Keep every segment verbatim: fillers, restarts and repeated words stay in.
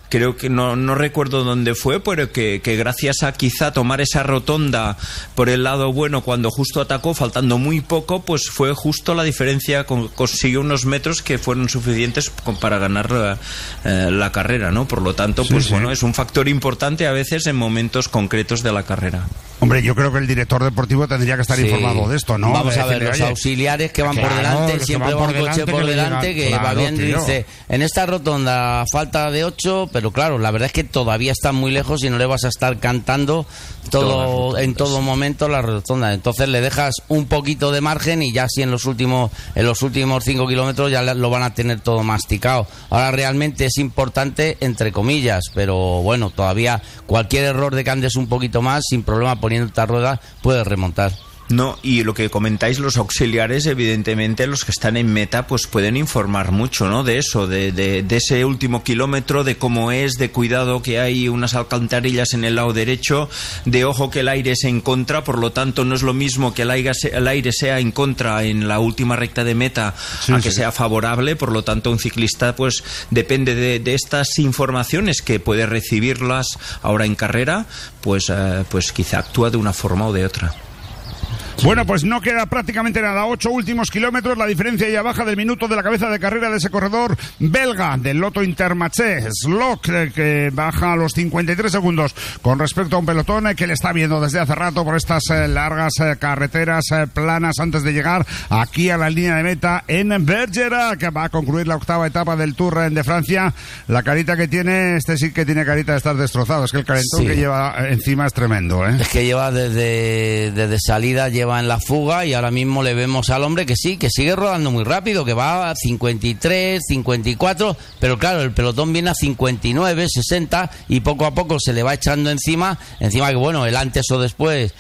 creo que no, no recuerdo dónde fue, pero que, que gracias a quizá tomar esa rotonda por el lado bueno cuando justo atacó, faltando muy poco, pues fue justo la diferencia, con, consiguió unos metros que fueron suficientes para ganar eh, la carrera, ¿no? Por lo tanto, pues sí, bueno, sí. es un factor importante a veces en momentos concretos de la carrera. Hombre, yo creo que el director deportivo tendría que estar sí. informado de esto, ¿no? Vamos de a ver, decirle, los oye, auxiliares que van claro, por delante, siempre va un coche por delante que, que claro, va viendo y dice, en esta rotonda falta de ocho, pero claro, la verdad es que todavía están muy lejos y no le vas a estar cantando todo en todo momento la rotonda. Entonces le dejas un poquito de margen y ya así en los últimos en los últimos cinco kilómetros ya lo van a tener todo masticado. Ahora realmente es importante, entre comillas, pero bueno, todavía cualquier error de que andes un poquito más, sin problema poniendo esta rueda, puedes remontar. No, y lo que comentáis, los auxiliares, evidentemente, los que están en meta, pues pueden informar mucho, ¿no? De eso, de, de, de ese último kilómetro, de cómo es, de cuidado que hay unas alcantarillas en el lado derecho, de ojo que el aire es en contra, por lo tanto no es lo mismo que el aire, el aire sea en contra en la última recta de meta sí, a que sí. sea favorable, por lo tanto un ciclista pues depende de, de estas informaciones que puede recibirlas ahora en carrera, pues, eh, pues quizá actúa de una forma o de otra. Bueno, pues no queda prácticamente nada. Ocho últimos kilómetros, la diferencia ya baja del minuto de la cabeza de carrera de ese corredor belga del Lotto Intermarché, Slok, que baja a los cincuenta y tres segundos con respecto a un pelotón que le está viendo desde hace rato por estas eh, largas eh, carreteras eh, planas antes de llegar aquí a la línea de meta en Bergerac, que va a concluir la octava etapa del Tour de Francia. La carita que tiene, este sí que tiene carita de estar destrozado, es que el calentón sí. que lleva encima es tremendo, ¿eh? Es que lleva desde, desde salida, lleva en la fuga y ahora mismo le vemos al hombre que sí, que sigue rodando muy rápido, que va a cincuenta y tres, cincuenta y cuatro, pero claro, el pelotón viene a cincuenta y nueve, sesenta y poco a poco se le va echando encima, encima que bueno, el antes o después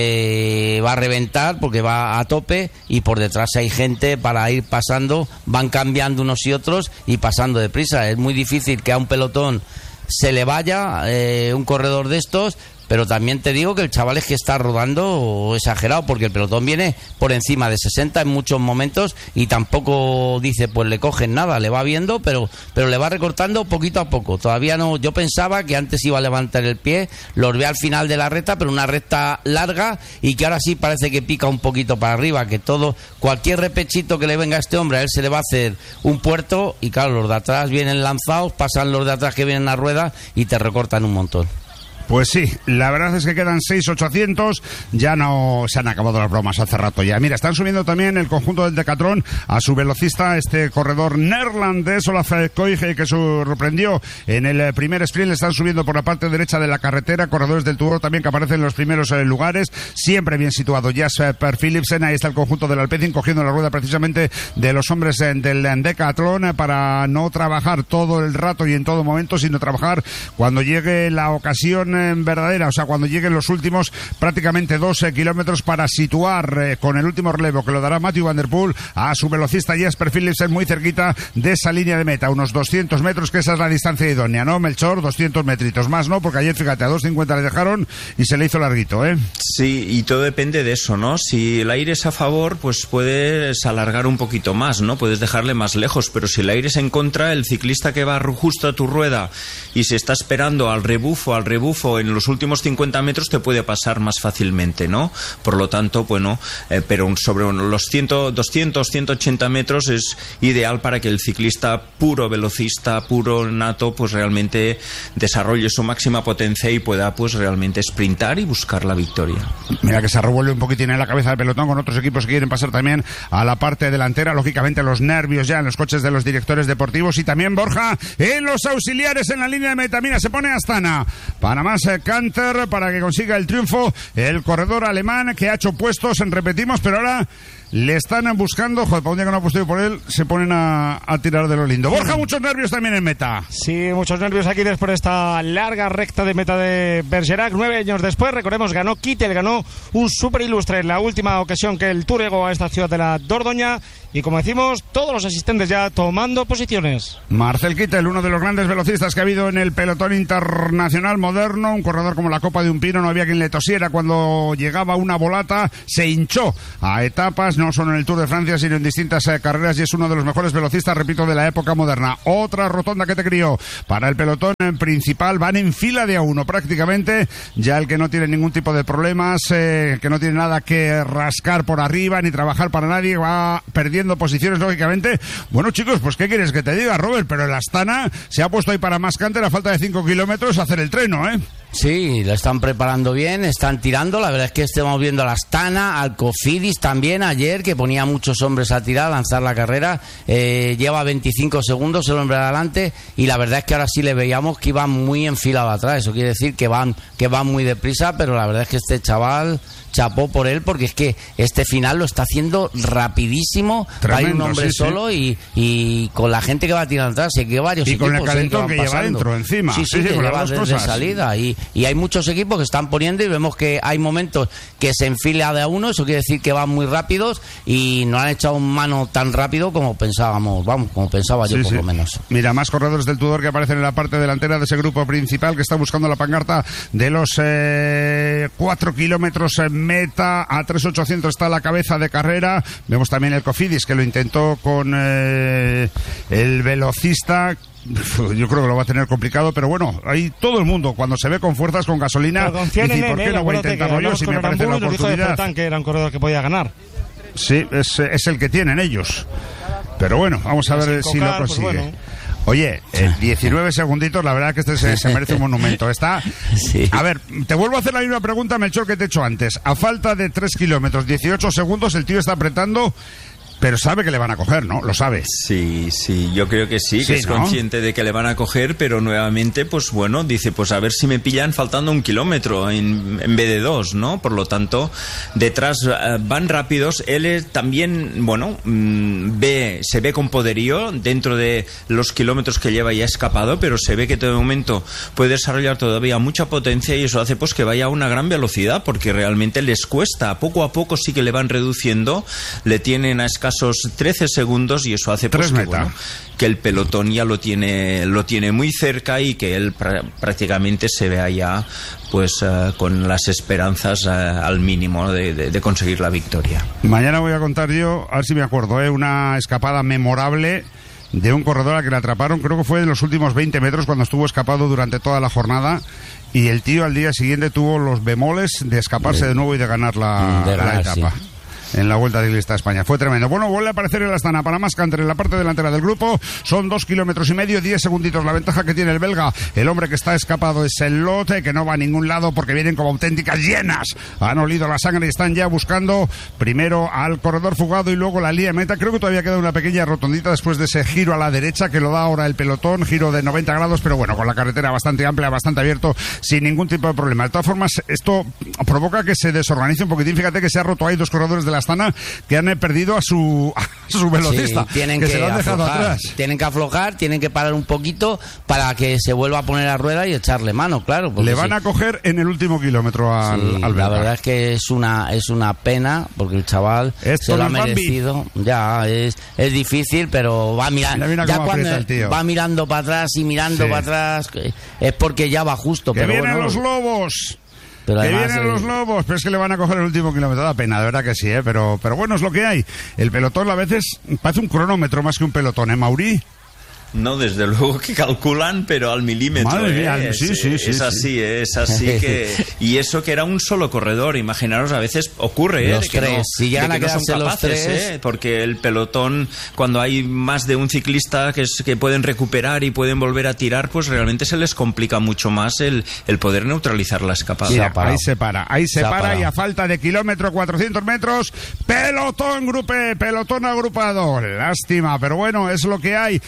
eh, va a reventar porque va a tope y por detrás hay gente para ir pasando, van cambiando unos y otros y pasando deprisa. Es muy difícil que a un pelotón se le vaya eh, un corredor de estos. Pero también te digo que el chaval es que está rodando exagerado, porque el pelotón viene por encima de sesenta en muchos momentos y tampoco dice, pues le cogen nada, le va viendo, pero pero le va recortando poquito a poco. Todavía no, yo pensaba que antes iba a levantar el pie, los ve al final de la recta, pero una recta larga y que ahora sí parece que pica un poquito para arriba, que todo, cualquier repechito que le venga a este hombre, a él se le va a hacer un puerto y claro, los de atrás vienen lanzados, pasan los de atrás que vienen a rueda y te recortan un montón. Pues sí, la verdad es que quedan seis mil ochocientos, ya no se han acabado las bromas hace rato ya. Mira, están subiendo también el conjunto del Decathlon a su velocista, este corredor neerlandés, Olaf Koige, que sorprendió en el primer sprint. Le están subiendo por la parte derecha de la carretera, corredores del Tour también que aparecen en los primeros eh, lugares, siempre bien situado Jasper Philipsen. Ahí está el conjunto del Alpecin cogiendo la rueda precisamente de los hombres eh, del Decathlon eh, para no trabajar todo el rato y en todo momento, sino trabajar cuando llegue la ocasión verdadera, o sea, cuando lleguen los últimos prácticamente doce kilómetros para situar eh, con el último relevo que lo dará Matthew Van Der Poel a su velocista Jasper Philipsen muy cerquita de esa línea de meta, unos doscientos metros, que esa es la distancia idónea, ¿no, Melchor? doscientos metritos más, ¿no? Porque ayer, fíjate, a dos cincuenta le dejaron y se le hizo larguito, ¿eh? Sí, y todo depende de eso, ¿no? Si el aire es a favor, pues puedes alargar un poquito más, ¿no? Puedes dejarle más lejos, pero si el aire es en contra, el ciclista que va justo a tu rueda y se está esperando al rebufo, al rebufo en los últimos cincuenta metros te puede pasar más fácilmente, ¿no? Por lo tanto, bueno, eh, pero sobre los cien, doscientos, ciento ochenta metros es ideal para que el ciclista puro velocista, puro nato, pues realmente desarrolle su máxima potencia y pueda pues realmente sprintar y buscar la victoria. Mira que se revuelve un poquitín en la cabeza del pelotón con otros equipos que quieren pasar también a la parte delantera, lógicamente los nervios ya en los coches de los directores deportivos y también, Borja, en los auxiliares en la línea de meta. Mira, se pone Astana para más Canter para que consiga el triunfo el corredor alemán que ha hecho puestos, en repetimos, pero ahora le están buscando, joder, para un día que no ha apostado por él, se ponen a, a tirar de lo lindo. Borja, muchos nervios también en meta. Sí, muchos nervios aquí después de esta larga recta de meta de Bergerac. Nueve años después, recordemos, ganó Kittel, ganó un súper ilustre en la última ocasión que el Tour llegó a esta ciudad de la Dordoña y, como decimos, todos los asistentes ya tomando posiciones. Marcel Kittel, uno de los grandes velocistas que ha habido en el pelotón internacional moderno, un corredor como la copa de un pino, no había quien le tosiera cuando llegaba una volata, se hinchó a etapas, no solo en el Tour de Francia, sino en distintas eh, carreras, y es uno de los mejores velocistas, repito, de la época moderna. Otra rotonda que te crió para el pelotón principal, van en fila de a uno prácticamente, ya el que no tiene ningún tipo de problemas, eh, que no tiene nada que rascar por arriba, ni trabajar para nadie, va perdiendo posiciones, lógicamente. Bueno, chicos, pues ¿qué quieres que te diga, Robert? Pero el Astana se ha puesto ahí para más cante, a falta de cinco kilómetros, a hacer el treno, ¿eh? Sí, lo están preparando bien, están tirando. La verdad es que estamos viendo a la Astana, al Cofidis también ayer, que ponía muchos hombres a tirar, a lanzar la carrera. Eh, lleva veinticinco segundos el hombre adelante, y la verdad es que ahora sí le veíamos que iban muy enfilado atrás. Eso quiere decir que van, que van muy deprisa, pero la verdad es que este chaval, chapó por él, porque es que este final lo está haciendo rapidísimo. Tremendo, hay un hombre sí, solo sí. Y, y con la gente que va tirando atrás, y que varios y equipos, con el calentón que, que, que lleva dentro encima. Sí, sí, sí, que sí, lleva desde cosas. salida. Y, y hay muchos equipos que están poniendo, y vemos que hay momentos que se enfila de a uno. Eso quiere decir que van muy rápidos, y no han echado mano tan rápido como pensábamos, vamos, como pensaba yo, sí, por sí. lo menos. Mira, más corredores del Tudor que aparecen en la parte delantera de ese grupo principal, que está buscando la pancarta de los eh, cuatro kilómetros en meta. A tres mil ochocientos está la cabeza de carrera. Vemos también el Cofidis, que lo intentó con eh, el velocista. Yo creo que lo va a tener complicado, pero bueno, ahí todo el mundo, cuando se ve con fuerzas, con gasolina, dice, ¿por qué no voy a intentarlo yo si me parece la oportunidad? Que era un corredor que podía ganar. Sí, es, es el que tienen ellos. Pero bueno, vamos a ver si lo consigue. Pues bueno. Oye, eh, diecinueve segunditos, la verdad que este se, se merece un monumento. Está. Sí. A ver, te vuelvo a hacer la misma pregunta, Melchor, que te he hecho antes. A falta de tres kilómetros, dieciocho segundos, el tío está apretando. Pero sabe que le van a coger, ¿no? Lo sabe. Sí, sí, yo creo que sí, que sí, es ¿no? consciente de que le van a coger, pero nuevamente, pues bueno, dice, pues a ver si me pillan faltando un kilómetro en, en vez de dos, ¿no? Por lo tanto, detrás uh, van rápidos. Él también, bueno, mmm, ve, se ve con poderío dentro de los kilómetros que lleva ya escapado, pero se ve que de momento puede desarrollar todavía mucha potencia, y eso hace pues que vaya a una gran velocidad, porque realmente les cuesta. Poco a poco sí que le van reduciendo, le tienen a escasos trece segundos, y eso hace pues que, bueno, que el pelotón ya lo tiene lo tiene muy cerca, y que él pr- prácticamente se vea ya pues uh, con las esperanzas uh, al mínimo de, de, de conseguir la victoria. Mañana voy a contar yo, a ver si me acuerdo, ¿eh? una escapada memorable de un corredor al que le atraparon, creo que fue en los últimos veinte metros, cuando estuvo escapado durante toda la jornada, y el tío al día siguiente tuvo los bemoles de escaparse de, de nuevo y de ganar la, de ganar, la etapa. Sí. En la Vuelta Ciclista a España. Fue tremendo. Bueno, vuelve a aparecer el Astana para más canter en la parte delantera del grupo. Son dos kilómetros y medio, diez segunditos la ventaja que tiene el belga. El hombre que está escapado es el Lote, que no va a ningún lado porque vienen como auténticas hienas. Han olido la sangre y están ya buscando primero al corredor fugado y luego la línea de meta. Creo que todavía queda una pequeña rotondita después de ese giro a la derecha que lo da ahora el pelotón. Giro de noventa grados, pero bueno, con la carretera bastante amplia, bastante abierto, sin ningún tipo de problema. De todas formas, esto provoca que se desorganice un poquitín. Fíjate que se ha roto ahí dos corredores de la Astana que han perdido a su, a su velocista, sí, tienen que, que se lo han dejado aflojar, atrás. Tienen que aflojar, tienen que parar un poquito para que se vuelva a poner a rueda y echarle mano, claro. Le van sí. a coger en el último kilómetro al, sí, al la verdad es que es una es una pena, porque el chaval Esto se lo ha merecido. Bambi. Ya, es, es difícil, pero va mirando. Mira ya cuando va mirando para atrás y mirando sí. para atrás, es porque ya va justo. ¡Que pero vienen bueno, los lobos! Pero que además, vienen eh... los lobos, pero es que le van a coger el último kilómetro. Da pena, de verdad que sí, ¿eh? pero, pero bueno, es lo que hay. El pelotón a veces parece un cronómetro más que un pelotón, ¿eh, Mauri? No, desde luego que calculan, pero al milímetro. Madre mía, ¿eh? sí, es, sí, sí, es sí. así, ¿eh? es así que... Y eso que era un solo corredor, imaginaros, a veces ocurre, ¿eh? Los de que tres, no, si llegan de que a no son quedarse capaces, los tres... ¿eh? Porque el pelotón, cuando hay más de un ciclista que, es, que pueden recuperar y pueden volver a tirar, pues realmente se les complica mucho más el, el poder neutralizar la escapada. Mira, ahí se para, ahí se, se para y a falta de kilómetro, cuatrocientos metros, pelotón grupé, pelotón agrupado. Lástima, pero bueno, es lo que hay. El pelotón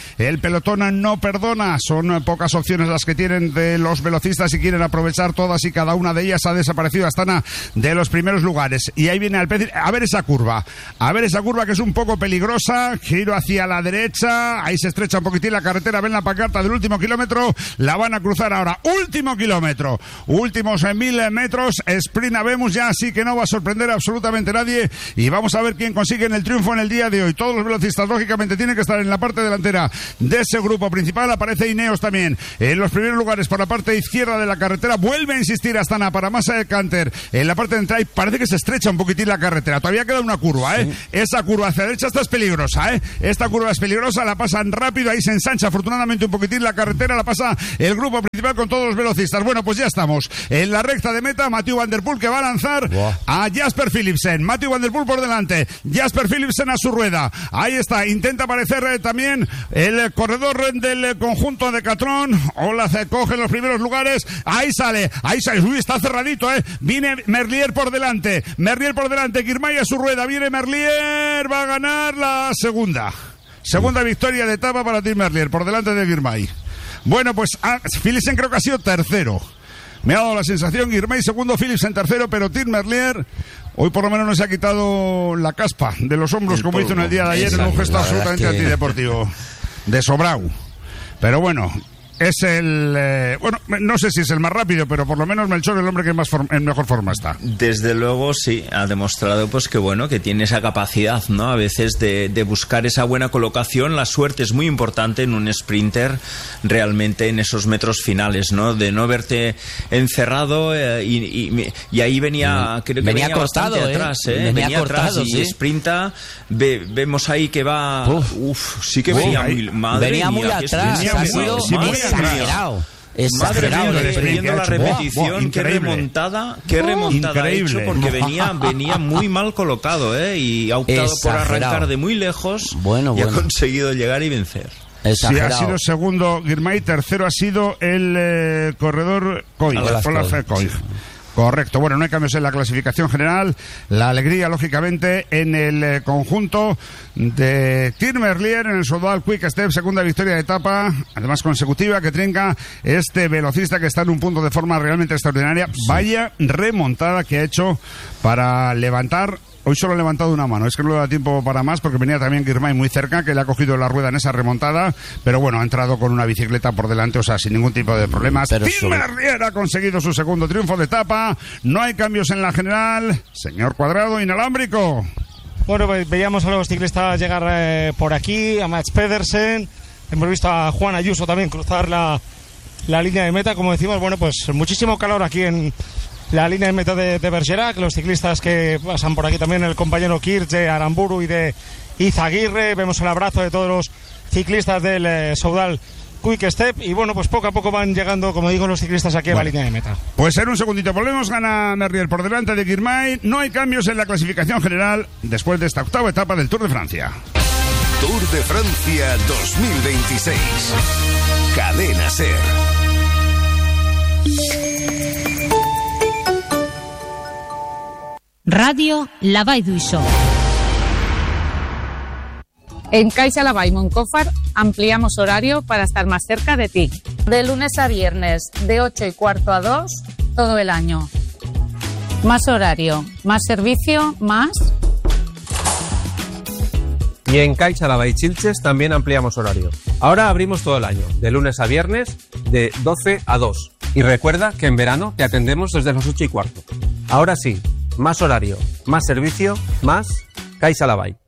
pelotón no perdona. Son pocas opciones las que tienen de los velocistas y quieren aprovechar todas y cada una de ellas. Ha desaparecido Astana de los primeros lugares. Y ahí viene Alpecin. A ver esa curva. A ver esa curva que es un poco peligrosa. Giro hacia la derecha. Ahí se estrecha un poquitín la carretera. Ven la pancarta del último kilómetro. La van a cruzar ahora. Último kilómetro. Últimos mil metros. Sprint habemos ya, así que no va a sorprender absolutamente nadie. Y vamos a ver quién consigue el triunfo en el día de hoy. Todos los velocistas, lógicamente, tienen que estar en la parte delantera de ese grupo principal. Aparece Ineos también en los primeros lugares por la parte izquierda de la carretera. Vuelve a insistir Astana para Massa de Canter en la parte de entrada y parece que se estrecha un poquitín la carretera. Todavía queda una curva, ¿eh? Sí. Esa curva hacia la derecha esta es peligrosa, ¿eh? Esta curva es peligrosa, la pasan rápido, ahí se ensancha afortunadamente un poquitín la carretera, la pasa el grupo principal con todos los velocistas. Bueno, pues ya estamos en la recta de meta. Mathieu Van Der Poel que va a lanzar wow. a Jasper Philipsen. Mathieu Van Der Poel por delante. Jasper Philipsen a su rueda. Ahí está. Intenta aparecer eh, también el corredor del conjunto de Catrón. Ola se coge en los primeros lugares. Ahí sale. Ahí sale. Uy, está cerradito, ¿eh? Viene Merlier por delante. Merlier por delante. Girmay a su rueda. Viene Merlier. Va a ganar la segunda. Segunda victoria de etapa para Tim Merlier. Por delante de Girmay. Bueno, pues ah, Philipsen creo que ha sido tercero. Me ha dado la sensación, Girmay segundo, Philipsen tercero, pero Tim Merlier hoy por lo menos no se ha quitado la caspa de los hombros el como polvo. Hizo en el día de ayer. Exacto, en un gesto absolutamente que... antideportivo. De sobrao. Pero bueno, es el... Eh, bueno, no sé si es el más rápido, pero por lo menos Melchor es el hombre que más form- en mejor forma está. Desde luego, sí, ha demostrado pues que bueno, que tiene esa capacidad, ¿no? A veces de, de buscar esa buena colocación. La suerte es muy importante en un sprinter, realmente en esos metros finales, ¿no? De no verte encerrado eh, y, y, y ahí venía, creo que venía, venía cortado, bastante ¿eh? atrás, ¿eh? Venía, venía cortado, atrás y sí. sprinta, ve, vemos ahí que va... Uf, uf sí que uf, venía muy... Madre venía mía, muy atrás, venía ha sido muy exagerado. Exagerado. Viendo la repetición, wow, wow, qué remontada, qué remontada ha hecho, porque venía, venía muy mal colocado, ¿eh? Y ha optado exagerado. por arrancar de muy lejos bueno, y bueno. ha conseguido llegar y vencer. Sí, ha sido segundo Girmay, tercero ha sido el eh, corredor Koig, Olaf Koig. Correcto, bueno, no hay cambios en la clasificación general. La alegría, lógicamente, en el eh, conjunto de Tim Merlier en el Soudal Quick Step, segunda victoria de etapa, además consecutiva, que trinca este velocista que está en un punto de forma realmente extraordinaria. Sí. Vaya remontada que ha hecho para levantar. Hoy solo ha levantado una mano, es que no le da tiempo para más porque venía también Girmay muy cerca, que le ha cogido la rueda en esa remontada, pero bueno, ha entrado con una bicicleta por delante, o sea, sin ningún tipo de problemas. Tim solo... Merlier ha conseguido su segundo triunfo de etapa, no hay cambios en la general. Señor Cuadrado, inalámbrico. Bueno, pues veíamos a los ciclistas llegar eh, por aquí, a Mats Pedersen, hemos visto a Juan Ayuso también cruzar la, la línea de meta, como decimos, bueno, pues muchísimo calor aquí en... la línea de meta de, de Bergerac, los ciclistas que pasan por aquí también, el compañero Kirch de Aramburu y de Izaguirre, vemos el abrazo de todos los ciclistas del eh, Soudal Quick Step y bueno, pues poco a poco van llegando, como digo, los ciclistas aquí bueno, a la línea de meta. Pues en un segundito volvemos, gana Merlier por delante de Girmay, no hay cambios en la clasificación general después de esta octava etapa del Tour de Francia. Tour de Francia dos mil veintiséis. Cadena SER. Radio La Vall d'Uixó. En Caixa La Vall Moncófar ampliamos horario para estar más cerca de ti. De lunes a viernes, de ocho y cuarto a dos, todo el año. Más horario, más servicio, más... Y en Caixa La Vall Xilxes también ampliamos horario. Ahora abrimos todo el año, de lunes a viernes, de doce a dos. Y recuerda que en verano te atendemos desde las ocho y cuarto. Ahora sí, más horario, más servicio, más Caixa La Vall.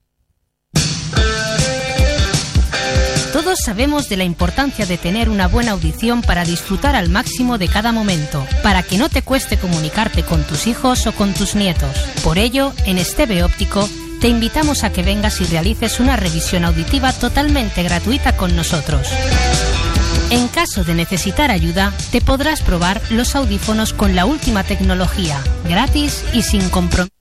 Todos sabemos de la importancia de tener una buena audición para disfrutar al máximo de cada momento, para que no te cueste comunicarte con tus hijos o con tus nietos. Por ello, en Esteve Óptico, te invitamos a que vengas y realices una revisión auditiva totalmente gratuita con nosotros. En caso de necesitar ayuda, te podrás probar los audífonos con la última tecnología, gratis y sin compromiso.